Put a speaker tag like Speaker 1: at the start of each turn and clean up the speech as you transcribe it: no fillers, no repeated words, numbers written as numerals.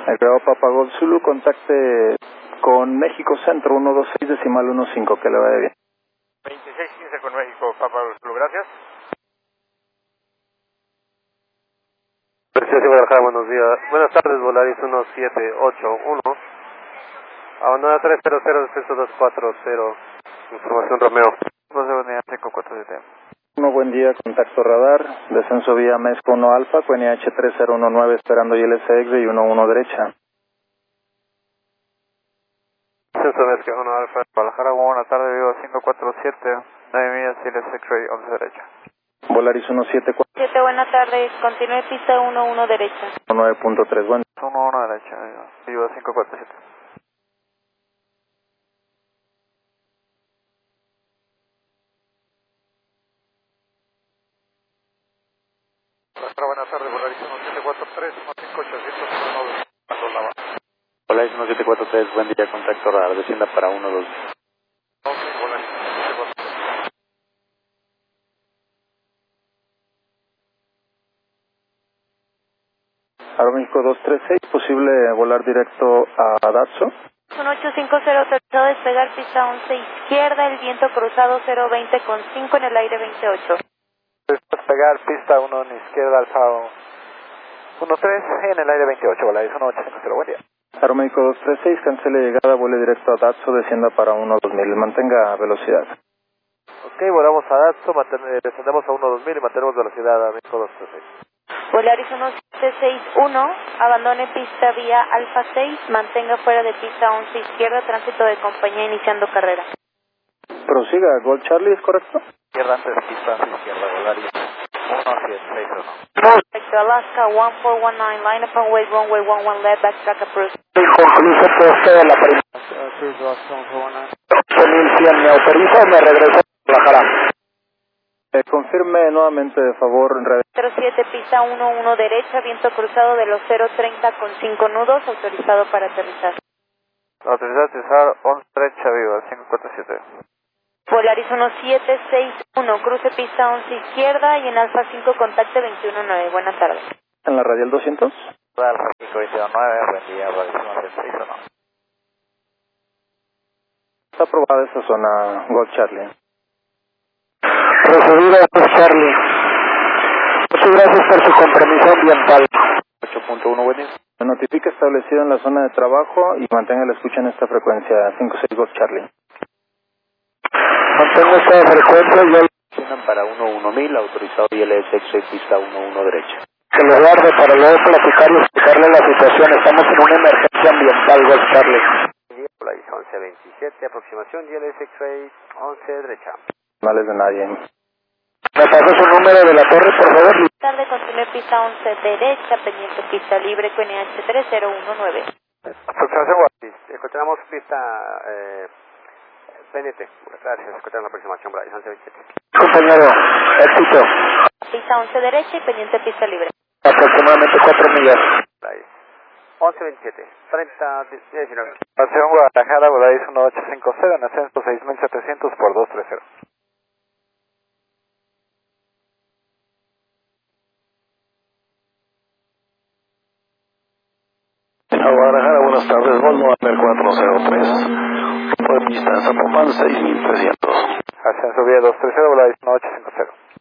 Speaker 1: Creo Papa Golf Zulu, contacte con México Centro 126.15, que le vaya bien.
Speaker 2: 2615 con México, Papa Golf Zulu, gracias.
Speaker 3: Presidente Guadalajara, buenos días. Buenas tardes, Volaris 1781. Abandona 300, descenso 240. Información Romeo.
Speaker 2: José Bonilla 547.
Speaker 1: Buen día, contacto radar, descenso vía Mesco 1 Alfa, QNH 3019 esperando ILSX y 11 derecha.
Speaker 3: Descenso Mesco 1 Alfa.
Speaker 2: Guadalajara, buena tarde, Vivo 547, 9 millas, Siles X-Ray 11 derecha.
Speaker 1: Volaris 174.
Speaker 4: Buena tarde, continúe pista 11 derecha.
Speaker 1: 9.3, bueno.
Speaker 2: 11 derecha, Vivo 547. Buenas tardes, Volaris 1743, 15800,
Speaker 1: Volaris 1743, buen día, contacto radar, descienda para 12.
Speaker 2: Ok, Volaris 1743.
Speaker 1: Aeroméxico 236, posible volar directo a Datso.
Speaker 4: 1850, autorizado a despegar pista 11 izquierda, el viento cruzado 020 con 5 en el aire 28.
Speaker 2: Despegar pista 1 en izquierda, Alfa 13 en el aire 28, Volaris 1850, buen día.
Speaker 1: Aeroméxico 236, cancele llegada, vuele directo a Datso, descienda para 2000, mantenga velocidad.
Speaker 3: Ok, volamos a Datso, descendemos a 12000 y mantenemos velocidad a México 236.
Speaker 4: Volaris 1761, abandone pista vía Alfa 6, mantenga fuera de pista 11 izquierda, tránsito de compañía iniciando carrera.
Speaker 1: Prosiga, Gold Charlie, ¿es correcto?
Speaker 2: Izquierda antes, pista izquierda, Volaris 1761.
Speaker 4: Perfecto, Alaska 1419, line up and wait, runway 11 left, backtrack approved.
Speaker 1: Concluso poste de la primera. 1100, ¿me autoriza o me regreso a Guadalajara? Confirme nuevamente, de favor,
Speaker 4: 07, pista 11 derecha, viento cruzado de los 030 con 5 nudos, autorizado para aterrizar.
Speaker 2: Autorizado a aterrizar 11 derecha, Vivo 547.
Speaker 4: Volaris 1761, cruce pista 11 izquierda y en Alfa 5 contacte 219. Buenas tardes.
Speaker 1: ¿En la radial 200?
Speaker 2: Alfa 529, buen día, Volaris 1761.
Speaker 1: Está aprobada esa zona, Gold Charlie.
Speaker 5: Recibido, Charlie. Muchas gracias por su compromiso ambiental.
Speaker 1: 8.1, buen día. Se notifica establecido en la zona de trabajo y mantenga la escucha en esta frecuencia, 56 Gold Charlie.
Speaker 5: Mantengo esta frecuencia y
Speaker 1: Funcionan para 1000, autorizado ILSX y pista 11 derecha.
Speaker 5: que lo guarde para luego platicar y explicarle la situación. Estamos en una emergencia ambiental, Gold Charlie.
Speaker 3: Volaris 1127, aproximación GLS X-Ray 11 derecha.
Speaker 1: Males de nadie.
Speaker 5: ¿Me pasa su número de la torre, por favor?
Speaker 4: Buenas tardes, continúe pista 11 derecha, pendiente pista libre, QNH 3019.
Speaker 3: Aproximación Volaris, encontramos pista pendiente. Gracias, encontramos la aproximación Volaris 1127.
Speaker 5: Compañero, éxito.
Speaker 4: Pista 11 derecha y pendiente pista libre.
Speaker 5: Aproximadamente 4 millas.
Speaker 3: Volaris 1127, 3019.
Speaker 2: Estación Guadalajara, Volaris 1850, en ascenso 6700 por 230.
Speaker 5: A Guadalajara, buenas tardes, Volvo Amer 403. Grupo de pista, Zapopan 6300.
Speaker 2: Ascenso vía 230, Volaris 1850.